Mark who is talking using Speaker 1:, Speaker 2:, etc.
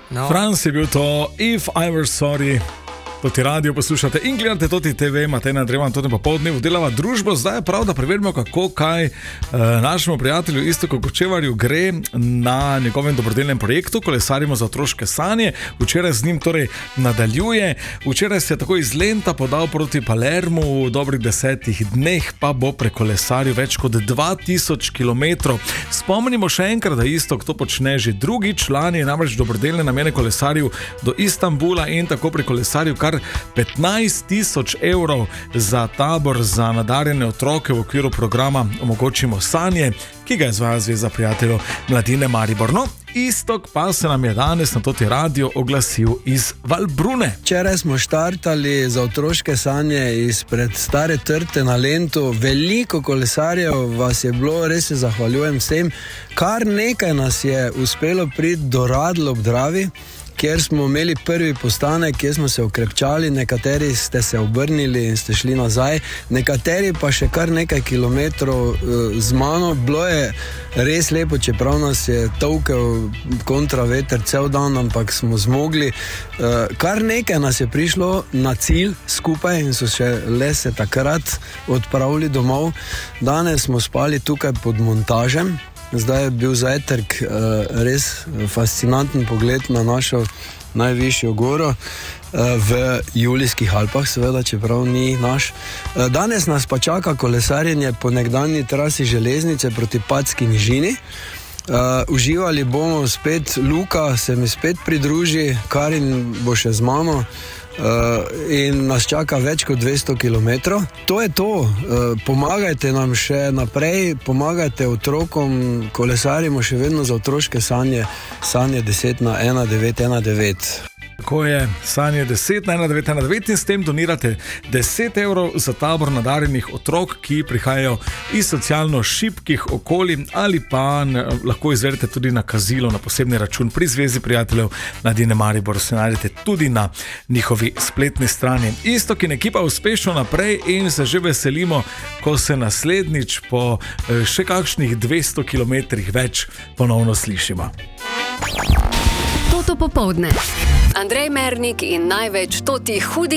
Speaker 1: No.
Speaker 2: Franc je bil to If I Were Sorry. Toti radio poslušate in gledate Toti TV, imate na drevam Toti popoldne, vdelava družbo. Zdaj je prav, da preverimo, kako kaj našemu prijatelju Iztoku Kočevarju gre na njegovem dobrodelnem projektu Kolesarimo za otroške sanje. Včeraj z njim torej nadaljuje. Včeraj se je tako iz Lenta podal proti Palermu, v dobrih 10 dneh pa bo prekolesaril več kot 2000 km. Spomnimo še enkrat, da Iztok to počne že drugič. Lani je namreč dobrodelne namene kolesaril do Istanbula in tako prekolesaril kar 15 000 evrov za tabor za nadarjene otroke v okviru programa Omogočimo sanje, ki ga izvaja Zveza prijateljev mladine Maribor. No, Iztok pa se nam je danes na Toti radio oglasil iz Valbrune.
Speaker 3: Včeraj smo štartali za otroške sanje izpred Stare Trte na Lentu. Veliko kolesarjev vas je bilo, res se zahvaljujem vsem. Kar nekaj nas je uspelo priti do Radl ob Dravi, kjer smo imeli prvi postanek, kjer smo se okrepčali, nekateri ste se obrnili in ste šli nazaj, nekateri pa še kar nekaj kilometrov z mano. Bilo je res lepo, čeprav nas je tolkel kontraveter cel dan, ampak smo zmogli. Kar nekaj nas je prišlo na cilj skupaj in so še le se takrat odpravili domov. Danes smo spali tukaj pod montažem. Zdaj je bil zajtrk, res fascinanten pogled na našo najvišjo goro v Julijskih Alpah, seveda, čeprav ni naš. Danes nas pa čaka kolesarjenje po nekdanji trasi železnice proti Padski nižini. Uživali bomo spet, Luka se mi spet pridruži, Karin bo še z mano. In nas čaka več kot 200 km. To je to. Pomagajte nam še naprej, pomagajte otrokom, kolesarimo še vedno za otroške sanje, sanje 10 na 1919.
Speaker 2: Tako je, sanje 10 na 1919 in s tem donirate 10 evrov za tabor nadarjenih otrok, ki prihajajo iz socialno šibkih okolij, ali pa lahko izvedete tudi nakazilo na posebni račun pri Zvezi prijateljev mladine Maribor. Se najdete tudi na njihovi spletni strani. Iztok in ekipa uspešno naprej in se že veselimo, ko se naslednjič po še kakšnih 200 km več ponovno slišimo.
Speaker 4: Toto popoldne. Andrej Mernik in največ Toti hudi